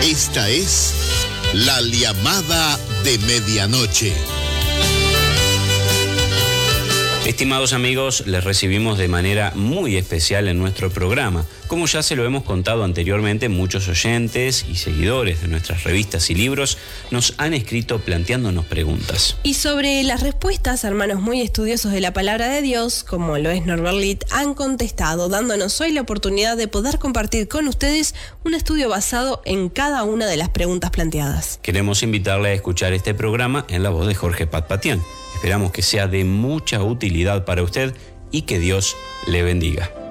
Esta es la llamada de medianoche. Estimados amigos, les recibimos de manera muy especial en nuestro programa. Como ya se lo hemos contado anteriormente, muchos oyentes y seguidores de nuestras revistas y libros nos han escrito planteándonos preguntas. Y sobre las respuestas, hermanos muy estudiosos de la palabra de Dios, como lo es Norbert Litt, han contestado, dándonos hoy la oportunidad de poder compartir con ustedes un estudio basado en cada una de las preguntas planteadas. Queremos invitarle a escuchar este programa en la voz de Jorge Patpatián. Esperamos que sea de mucha utilidad para usted y que Dios le bendiga.